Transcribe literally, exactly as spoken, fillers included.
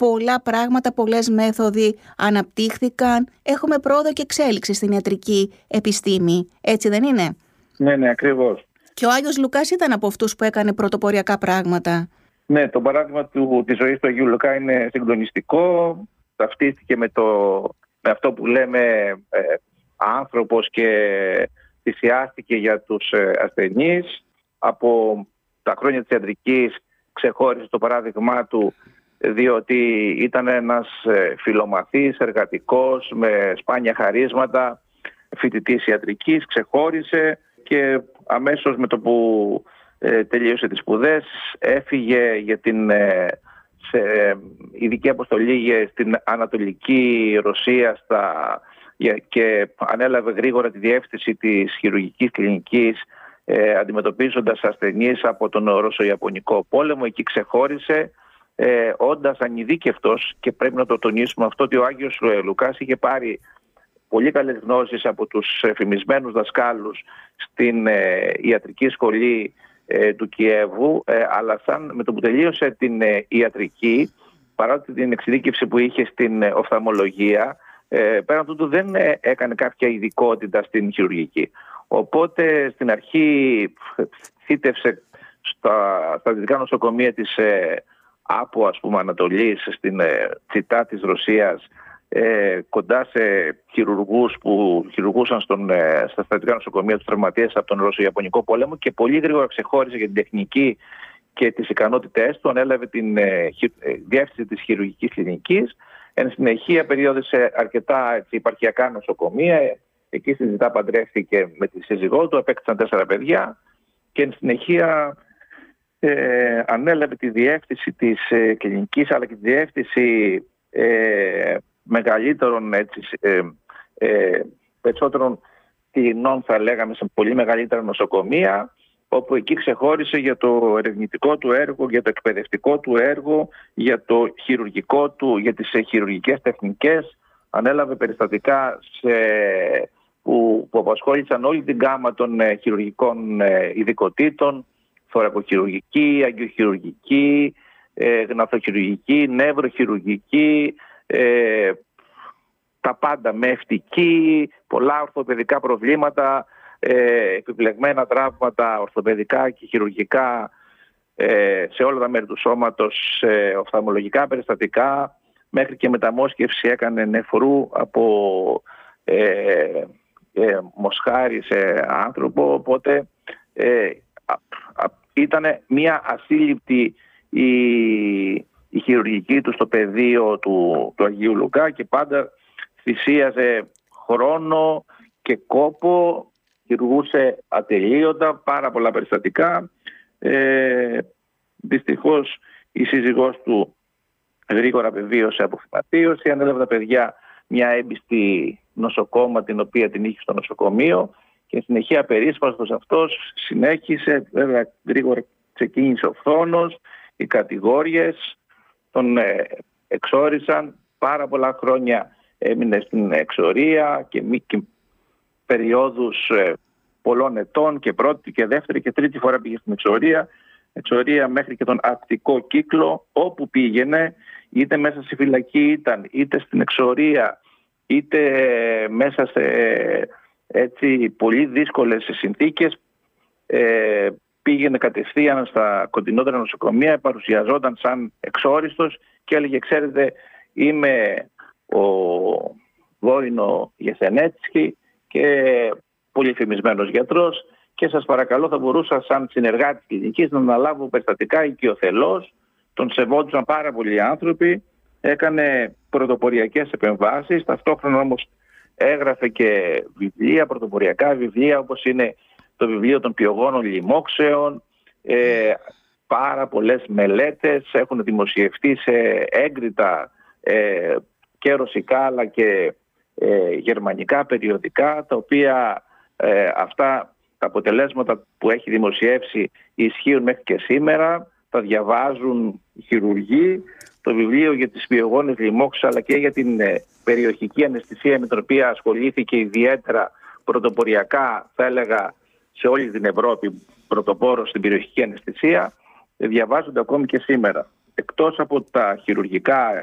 πολλά πράγματα, πολλές μέθοδοι αναπτύχθηκαν. Έχουμε πρόοδο και εξέλιξη στην ιατρική επιστήμη. Έτσι δεν είναι? Ναι, ναι, ακριβώς. Και ο Άγιος Λουκάς ήταν από αυτούς που έκανε πρωτοποριακά πράγματα. Ναι, το παράδειγμα του, της ζωής του Αγίου Λουκά είναι συγκλονιστικό. Ταυτίστηκε με, το, με αυτό που λέμε ε, άνθρωπος και θυσιάστηκε για τους ε, ασθενείς. Από τα χρόνια της ιατρικής ξεχώρισε το παράδειγμά του, διότι ήταν ένας ε, φιλομαθής, εργατικός, με σπάνια χαρίσματα, φοιτητής ιατρικής, ξεχώρισε και αμέσως με το που ε, τελείωσε τις σπουδές έφυγε για την ε, σε ειδική αποστολή στην Ανατολική Ρωσία στα, και ανέλαβε γρήγορα τη διεύθυνση της χειρουργικής κλινικής, ε, αντιμετωπίζοντας ασθενείς από τον Ρώσο-Ιαπωνικό πόλεμο. Εκεί ξεχώρισε, ε, όντας ανειδίκευτος, και πρέπει να το τονίσουμε αυτό, ότι ο Άγιος Λουκάς είχε πάρει πολύ καλές γνώσεις από τους φημισμένους δασκάλους στην ε, ιατρική σχολή ε, του Κιέβου, ε, αλλά σαν με το που τελείωσε την ε, ιατρική, παρά την εξειδίκευση που είχε στην ε, οφθαλμολογία, ε, πέραν τούτου δεν ε, έκανε κάποια ειδικότητα στην χειρουργική. Οπότε στην αρχή θύτευσε στα, στα δυτικά νοσοκομεία της ε, ΑΠΟ, ας πούμε, Ανατολής, στην ε, Τσιτά της Ρωσίας, Ε, κοντά σε χειρουργούς που χειρουργούσαν στον, ε, στα στρατιωτικά νοσοκομεία τους τραυματίες από τον Ρώσο-Ιαπωνικό πόλεμο, και πολύ γρήγορα ξεχώρισε για την τεχνική και τις ικανότητές του. Ανέλαβε την ε, χει, ε, διεύθυνση της χειρουργικής κλινικής. Εν συνεχεία περιόδησε αρκετά έτσι, υπαρχιακά νοσοκομεία. Εκεί στη Ζητά παντρεύτηκε με τη σύζυγό του, απέκτησαν τέσσερα παιδιά, και εν συνεχεία ε, ανέλαβε τη διεύθυνση της ε, κλινικής, αλλά και τη διεύθυνση ε, μεγαλύτερων, έτσι, ε, ε, περισσότερων κτηνών, θα λέγαμε, σε πολύ μεγαλύτερα νοσοκομεία, όπου εκεί ξεχώρισε για το ερευνητικό του έργο, για το εκπαιδευτικό του έργο, για το χειρουργικό του, για τις χειρουργικές τεχνικές. Ανέλαβε περιστατικά σε, που, που απασχόλησαν όλη την γάμα των ε, χειρουργικών ε, ειδικοτήτων, θωρακοχειρουργική, αγκιοχειρουργική, ε, γναθοχειρουργική, νευροχειρουργική, Ε, τα πάντα, με ευτική, πολλά ορθοπαιδικά προβλήματα, ε, επιπλεγμένα τραύματα ορθοπαιδικά και χειρουργικά ε, σε όλα τα μέρη του σώματος, ε, οφθαλμολογικά περιστατικά, μέχρι και μεταμόσχευση έκανε νεφρού από ε, ε, μοσχάρι σε άνθρωπο. Οπότε ε, ήταν μια ασύλληπτη η η χειρουργική του στο πεδίο του, του Αγίου Λουκά, και πάντα θυσίαζε χρόνο και κόπο, χειρουργούσε ατελείωτα, πάρα πολλά περιστατικά. Ε, δυστυχώς η σύζυγός του γρήγορα πεβίωσε από φυματίωση, ανέλαβε τα παιδιά μια έμπιστη νοσοκόμα, την οποία την είχε στο νοσοκομείο, και συνεχεία περίσπαστος αυτός συνέχισε. Βέβαια γρήγορα ξεκίνησε ο φθόνος, οι κατηγόριες τον ε, εξόρισαν, πάρα πολλά χρόνια έμεινε στην εξορία και, μη, και περιόδους ε, πολλών ετών, και πρώτη και δεύτερη και τρίτη φορά πήγε στην εξορία. Εξορία μέχρι και τον Αρκτικό κύκλο, όπου πήγαινε, είτε μέσα στη φυλακή ήταν, είτε στην εξορία, είτε μέσα σε έτσι, πολύ δύσκολες συνθήκες, ε, πήγαινε κατευθείαν στα κοντινότερα νοσοκομεία, παρουσιαζόταν σαν εξόριστος και έλεγε: ξέρετε, είμαι ο Βόινο Γεσενέτσκι και πολύ φημισμένος γιατρός, και σας παρακαλώ, θα μπορούσα σαν συνεργάτης κλινικής να αναλάβω περιστατικά οικειοθελώς. Τον σεβόντουσαν πάρα πολλοί άνθρωποι, έκανε πρωτοποριακές επεμβάσεις, ταυτόχρονα όμως έγραφε και βιβλία, πρωτοποριακά βιβλία, όπως είναι το βιβλίο των πιογόνων λοιμόξεων. Ε, πάρα πολλές μελέτες έχουν δημοσιευτεί σε έγκριτα ε, και ρωσικά αλλά και ε, γερμανικά περιοδικά, τα οποία ε, αυτά τα αποτελέσματα που έχει δημοσιεύσει ισχύουν μέχρι και σήμερα. Τα διαβάζουν οι χειρουργοί. Το βιβλίο για τις πιογόνες λοιμόξεις αλλά και για την ε, περιοχική αναισθησία, με την οποία ασχολήθηκε ιδιαίτερα πρωτοποριακά, θα έλεγα, σε όλη την Ευρώπη, πρωτοπόρος στην περιοχική αναισθησία, διαβάζονται ακόμη και σήμερα. Εκτός από τα χειρουργικά